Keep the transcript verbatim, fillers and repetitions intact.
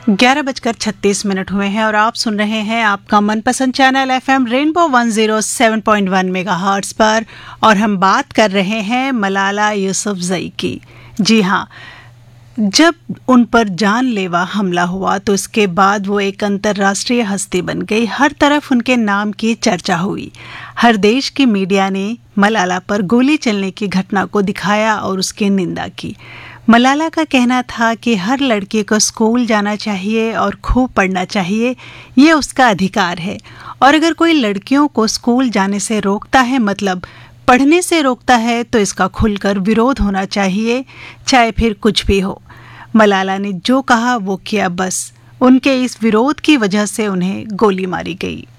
ग्यारह बजकर छत्तीस मिनट हुए हैं और आप सुन रहे हैं आपका मनपसंद channel FM rainbow one zero seven point one megahertz पर। और हम बात कर रहे हैं मलाला यूसुफजई की। जी हाँ, जब उन पर जानलेवा हमला हुआ तो इसके बाद वो एक अंतर्राष्ट्रीय हस्ती बन गई। हर तरफ उनके नाम की चर्चा हुई। हर देश की मीडिया ने मलाला पर गोली चलने की घटना को दिखाया और उसकी निंदा की। मलाला का कहना था कि हर लड़की को स्कूल जाना चाहिए और खूब पढ़ना चाहिए, ये उसका अधिकार है। और अगर कोई लड़कियों को स्कूल जाने से रोकता है, मतलब पढ़ने से रोकता है, तो इसका खुलकर विरोध होना चाहिए, चाहे फिर कुछ भी हो। मलाला ने जो कहा वो किया, बस उनके इस विरोध की वजह से उन्हें गोली मारी गई।